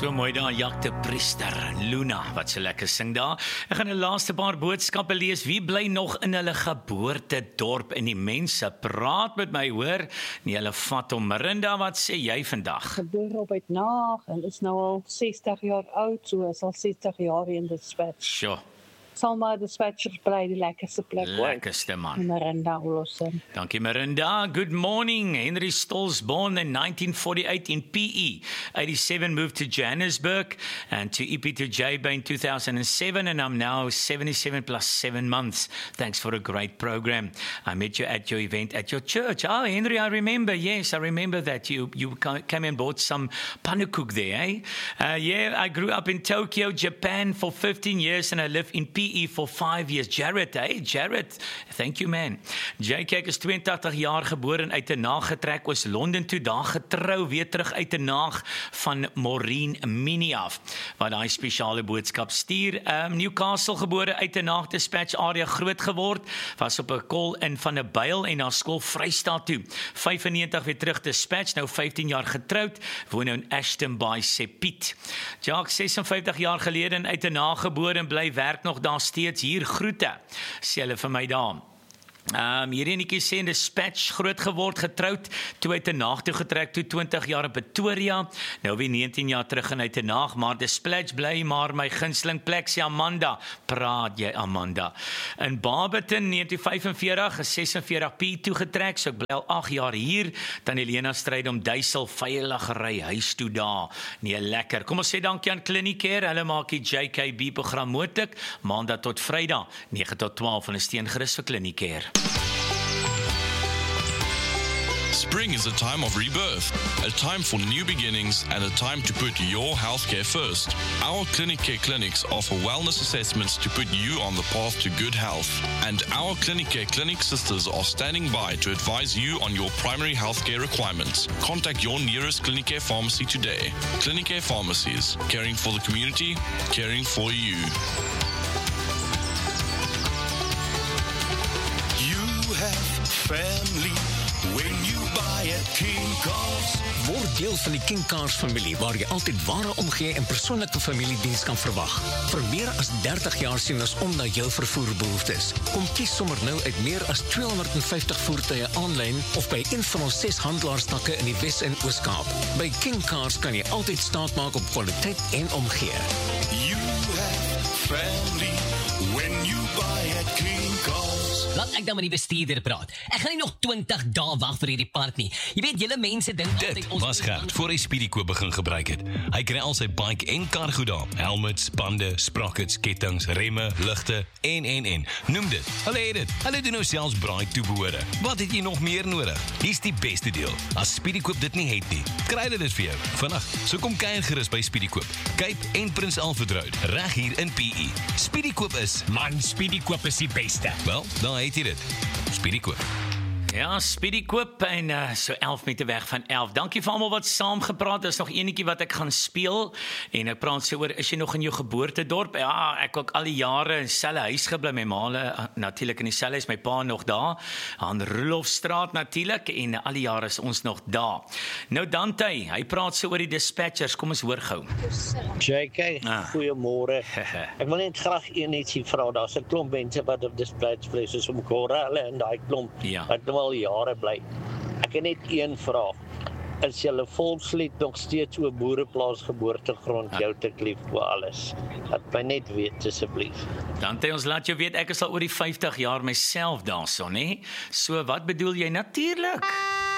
So mooi daar, Jak de Priester, Luna, wat so lekker sing daar. Ek gaan die laaste paar boodskappe lees. Wie bly nog in hulle geboortedorp en die mense praat met my, hoor? Nee, hulle vat om. Marinda, wat sê jy vandag? Gebeur op Uitnaag en is nou al 60 jaar oud, so is al 60 jaar in de Dispatch. Sure. Sal maar Dispatchers bly die lekkerste plek word. Lekkerste man. Marinda Olofsen. Dankie Marinda. Good morning. Henry Stolz, born in 1948 in PE. 87, moved to Johannesburg and to EP2J in 2007, and I'm now 77 plus 7 months. Thanks for a great program. I met you at your event at your church. Oh, Henry, I remember. Yes, I remember that you came and bought some pannenkoek there, eh? Yeah, I grew up in Tokyo, Japan for 15 years and I live in PE for 5 years. Jared, hey, Jared, thank you man. JK is 82 jaar gebore en uit 'n Naag getrek oos Londen toe, daar getrou, weer terug uit 'n Naag van Maureen Minnie af, wat daai spesiale boodskap stuur. Newcastle gebore, uit 'n Naag Dispatch area groot geword, was op 'n kol in van 'n byl en na skool Vrystaat toe. 95 weer terug Dispatch, nou 15 jaar getroud, woon nou in Ashton by Sepiet. Jack 56 jaar gelede en uit 'n Naag gebore en bly werk nog daar steeds hier, groete, sê hulle vir my daar. Hierdie enetjie sê in Dispatch groot geword, getroud, toe uit 'n Naag toe getrek, toe 20 jaar in Pretoria, nou weer 19 jaar terug en uit 'n Naag, maar Dispatch bly maar my gunsteling plek, sê Amanda. Praat jy Amanda? In Barberton 1945 is 46 P toegetrek, so ek bly al 8 jaar hier, dan Helena stryd om duisel, veilig ry huis toe daar. Nee, lekker. Kom ons sê dankie aan Clinicare, hulle maak die JKB program moontlik, maandag tot Vrydag, 9 tot 12 en 'n steengerus vir Clinicare. Spring is a time of rebirth, a time for new beginnings, and a time to put your healthcare first. Our Clinicare clinics offer wellness assessments to put you on the path to good health. And our Clinicare clinic sisters are standing by to advise you on your primary healthcare requirements. Contact your nearest Clinicare pharmacy today. Clinicare pharmacies, caring for the community, caring for you. You have family when you buy a King Cars. Word deel van die King Cars familie, waar jy altyd ware omgee en persoonlike familiediens kan verwag. Vir meer as 30 jaar sien ons om na jou vervoerbehoeftes. Kom kies sommer nou uit meer as 250 voertuie aanlyn of by een van ons 6 handelaarstakke in die Wes- en Oos-Kaap. By King Cars kan jy altyd staat maak op kwaliteit en omgee. You have family when you buy a King Cars. Laat ek dan met die bestuurder praat. Ek gaan nie nog 20 dae wag vir hierdie part nie. Jy weet, julle mense dink altyd Dit was Gert voor hy Speedykoop begin gebruik het. Hy kry al sy bike en kar goed daar. Helmets, bande, sprockets, kettings, remme, ligte en. Noem dit. Hulle het dit. Hulle doen nou selfs braai toebehore. Wat het jy nog meer nodig? Hier's die beste deel. As Speedykoop dit nie het nie, kry hulle dit vir jou vandag. So kom kuier gerus by Speedykoop. Cape en Prins Alfred Road, reg hier in PE. Speedykoop is, Man, Speedykoop is die beste. wel, dan het jy dit. Speedykoop. Ja, Speedykoop en so 11 meter weg van 11. Dankie vir almal wat saam gepraat. Daar's nog enetjie wat ek gaan speel en ek praat so oor, is jy nog in jou geboortedorp? Ja, ek ook al die jare in dieselfde huis gebly, my ma natuurlik in dieselfde huis, my pa nog daar, aan Roelofstraat natuurlik, en al die jare is ons nog daar. Nou Dante, hy praat so oor die Dispatchers, kom ons hoor gou. JK, goeiemôre. Ek wil net graag ietsie vra. Daar's 'n klomp mense wat op Dispatch bly, soos om Korale en daai klomp Ja. wat nou al jare bly. Ek het net een vraag. Is julle volkslied nog steeds oor boereplaas geboortegrond, jou te lief vir alles? Laat my net weet asseblief. Dante, ons laat jou weet, ek is al oor die 50 jaar myself daarson, hè? So wat bedoel jy? Natuurlik.